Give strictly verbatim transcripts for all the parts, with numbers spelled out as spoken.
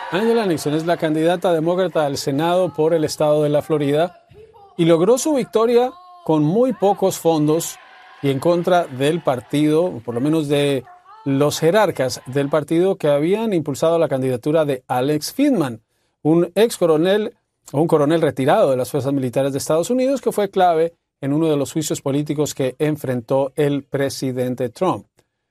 Angela Nixon es la candidata demócrata al Senado por el estado de la Florida y logró su victoria con muy pocos fondos y en contra del partido, por lo menos de los jerarcas del partido que habían impulsado la candidatura de Alex Friedman, un ex coronel o un coronel retirado de las fuerzas militares de Estados Unidos que fue clave en uno de los juicios políticos que enfrentó el presidente Trump.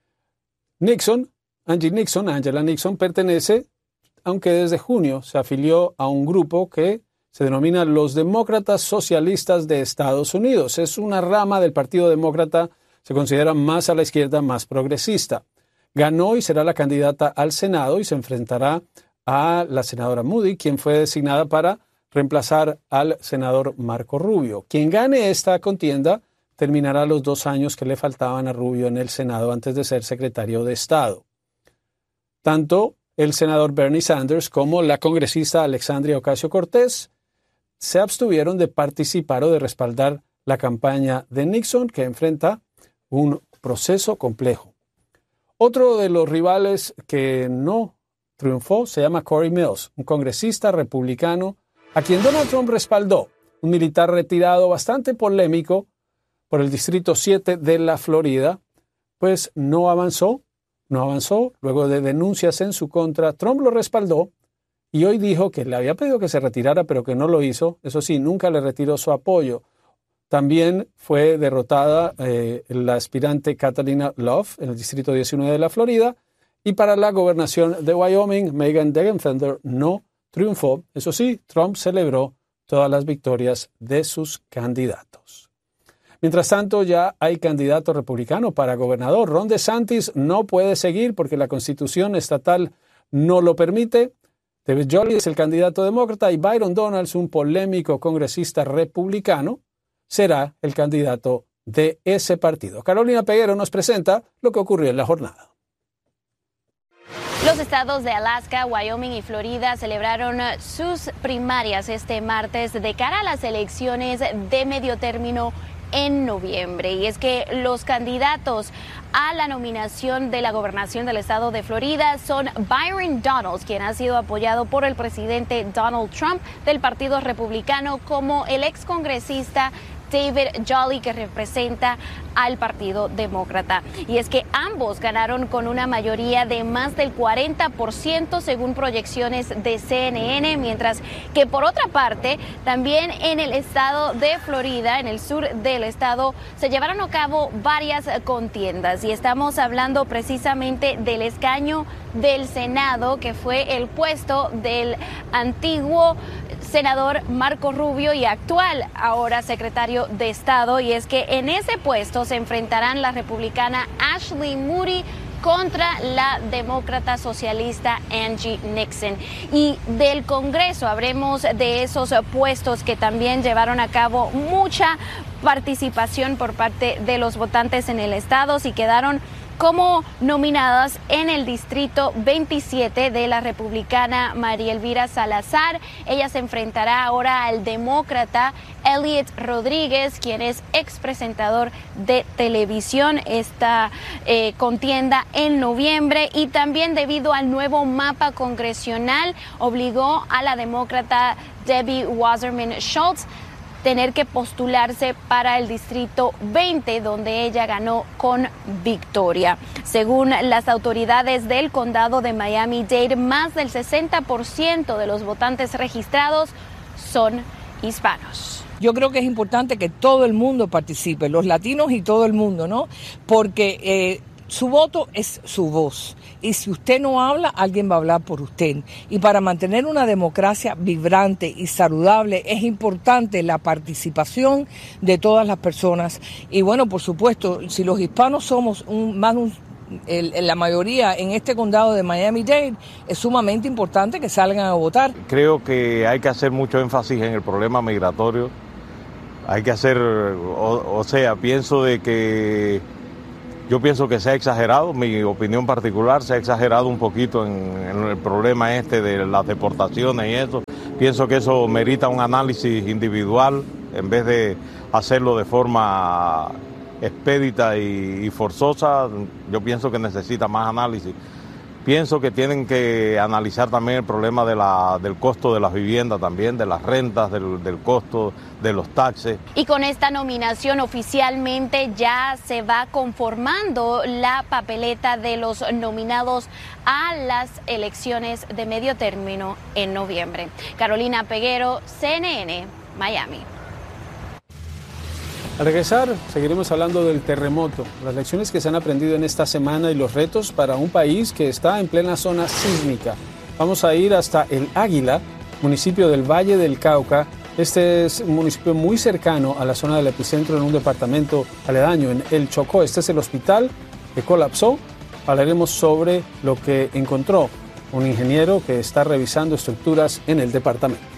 Nixon, Angie Nixon, Angela Nixon, pertenece, aunque desde junio se afilió a un grupo que se denomina los Demócratas Socialistas de Estados Unidos. Es una rama del Partido Demócrata, se considera más a la izquierda, más progresista. Ganó y será la candidata al Senado y se enfrentará a la senadora Moody, quien fue designada para reemplazar al senador Marco Rubio. Quien gane esta contienda terminará los dos años que le faltaban a Rubio en el Senado antes de ser secretario de Estado. Tanto el senador Bernie Sanders como la congresista Alexandria Ocasio-Cortez se abstuvieron de participar o de respaldar la campaña de Nixon, que enfrenta un proceso complejo. Otro de los rivales que no triunfó se llama Corey Mills, un congresista republicano a quien Donald Trump respaldó, un militar retirado bastante polémico por el Distrito siete de la Florida, pues no avanzó, no avanzó, luego de denuncias en su contra, Trump lo respaldó y hoy dijo que le había pedido que se retirara, pero que no lo hizo. Eso sí, nunca le retiró su apoyo. También fue derrotada eh, la aspirante Catalina Love en el Distrito diecinueve de la Florida, y para la gobernación de Wyoming, Megan Degenfender no triunfó. Eso sí, Trump celebró todas las victorias de sus candidatos. Mientras tanto, ya hay candidato republicano para gobernador. Ron DeSantis no puede seguir porque la Constitución estatal no lo permite. David Jolly es el candidato demócrata y Byron Donalds, un polémico congresista republicano, será el candidato de ese partido. Carolina Peguero nos presenta lo que ocurrió en la jornada. Los estados de Alaska, Wyoming y Florida celebraron sus primarias este martes de cara a las elecciones de medio término en noviembre. Y es que los candidatos a la nominación de la gobernación del estado de Florida son Byron Donalds, quien ha sido apoyado por el presidente Donald Trump del Partido Republicano, como el excongresista David Jolly, que representa al Partido Demócrata. Y es que ambos ganaron con una mayoría de más del cuarenta por ciento según proyecciones de C N N, mientras que por otra parte, también en el estado de Florida, en el sur del estado, se llevaron a cabo varias contiendas y estamos hablando precisamente del escaño del Senado, que fue el puesto del antiguo senador Marco Rubio y actual ahora secretario de Estado, y es que en ese puesto se enfrentarán la republicana Ashley Moody contra la demócrata socialista Angie Nixon. Y del Congreso habremos de esos puestos que también llevaron a cabo mucha participación por parte de los votantes en el estado y quedaron como nominadas en el distrito veintisiete de la republicana María Elvira Salazar. Ella se enfrentará ahora al demócrata Elliot Rodríguez, quien es expresentador de televisión. Esta eh, contienda en noviembre, y también debido al nuevo mapa congresional obligó a la demócrata Debbie Wasserman Schultz tener que postularse para el distrito veinte, donde ella ganó con victoria. Según las autoridades del condado de Miami-Dade, más del sesenta por ciento de los votantes registrados son hispanos. Yo creo que es importante que todo el mundo participe, los latinos y todo el mundo, ¿no? Porque eh, su voto es su voz. Y si usted no habla, alguien va a hablar por usted. Y para mantener una democracia vibrante y saludable es importante la participación de todas las personas. Y bueno, por supuesto, si los hispanos somos un, más un, el, la mayoría en este condado de Miami-Dade, es sumamente importante que salgan a votar. Creo que hay que hacer mucho énfasis en el problema migratorio. Hay que hacer, o, o sea, pienso de que Yo pienso que se ha exagerado, mi opinión particular, se ha exagerado un poquito en, en el problema este de las deportaciones y eso. Pienso que eso merita un análisis individual en vez de hacerlo de forma expedita y, y forzosa. Yo pienso que necesita más análisis. Pienso que tienen que analizar también el problema de la, del costo de las viviendas también, de las rentas, del, del costo de los taxes. Y con esta nominación oficialmente ya se va conformando la papeleta de los nominados a las elecciones de medio término en noviembre. Carolina Peguero, C N N, Miami. Al regresar, seguiremos hablando del terremoto, las lecciones que se han aprendido en esta semana y los retos para un país que está en plena zona sísmica. Vamos a ir hasta El Águila, municipio del Valle del Cauca. Este es un municipio muy cercano a la zona del epicentro en un departamento aledaño, en El Chocó. Este es el hospital que colapsó. Hablaremos sobre lo que encontró un ingeniero que está revisando estructuras en el departamento.